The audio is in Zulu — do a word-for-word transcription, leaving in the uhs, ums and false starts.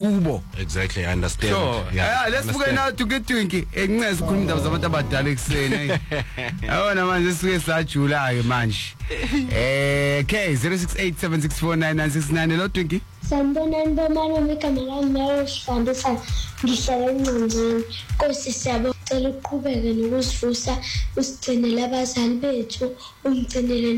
kubo. Exactly, I understand. So, yeah, let's forget now to get twinki enceze ukukhuluma indaba zabantu abadala ekseni. Awona manje sike sajula ke manje. Eh K zero six eight seven six four nine nine six nine lo twinki. Sanibonani bomama ekamela Marishfandisa ngihlala eNcongweni. Nkosi siyabonga uqhubeke nokusivusa usigcinele abazali bethu ungcinele